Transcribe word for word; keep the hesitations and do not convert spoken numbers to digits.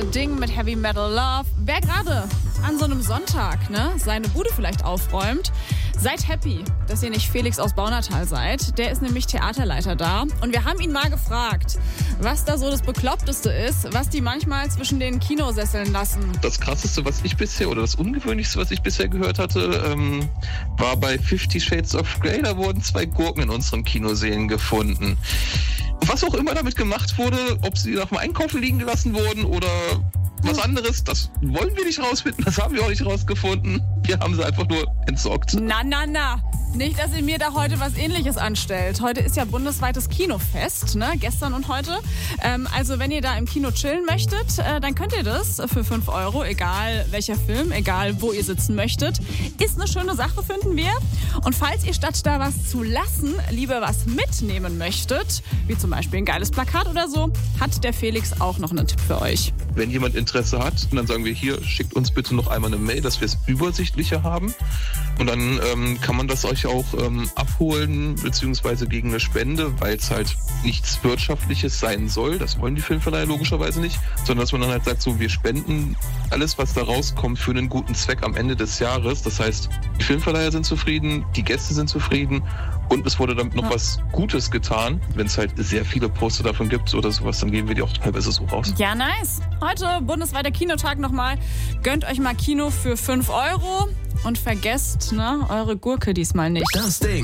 Ding mit Heavy Metal Love. Wer gerade an so einem Sonntag ne, seine Bude vielleicht aufräumt, seid happy, dass ihr nicht Felix aus Baunatal seid. Der ist nämlich Theaterleiter da. Und wir haben ihn mal gefragt, was da so das Bekloppteste ist, was die manchmal zwischen den Kinosesseln lassen. Das Krasseste, was ich bisher, oder das Ungewöhnlichste, was ich bisher gehört hatte, ähm, war bei Fifty Shades of Grey. Da wurden zwei Gurken in unseren Kinosälen gefunden. Was auch immer damit gemacht wurde, ob sie nach dem Einkaufen liegen gelassen wurden oder was anderes, das wollen wir nicht rausfinden, das haben wir auch nicht rausgefunden. Wir haben sie einfach nur entsorgt. Na, na, na. Nicht, dass ihr mir da heute was Ähnliches anstellt. Heute ist ja bundesweites Kinofest, ne? Gestern und heute. Ähm, also wenn ihr da im Kino chillen möchtet, äh, dann könnt ihr das für fünf Euro, egal welcher Film, egal wo ihr sitzen möchtet. Ist eine schöne Sache, finden wir. Und falls ihr statt da was zu lassen, lieber was mitnehmen möchtet, wie zum Beispiel ein geiles Plakat oder so, hat der Felix auch noch einen Tipp für euch. Wenn jemand Interesse hat, dann sagen wir hier, schickt uns bitte noch einmal eine Mail, dass wir es übersichtlicher haben. Und dann ähm, kann man das euch auch ähm, abholen, beziehungsweise gegen eine Spende, weil es halt nichts Wirtschaftliches sein soll. Das wollen die Filmverleiher logischerweise nicht, sondern dass man dann halt sagt, so, wir spenden alles, was da rauskommt, für einen guten Zweck am Ende des Jahres. Das heißt, die Filmverleiher sind zufrieden, die Gäste sind zufrieden und es wurde damit noch ja. was Gutes getan. Wenn es halt sehr viele Poster davon gibt oder sowas, dann geben wir die auch teilweise so raus. Ja, nice. Heute bundesweiter Kinotag nochmal. Gönnt euch mal Kino für fünf Euro und vergesst ne, eure Gurke diesmal nicht. Das Ding.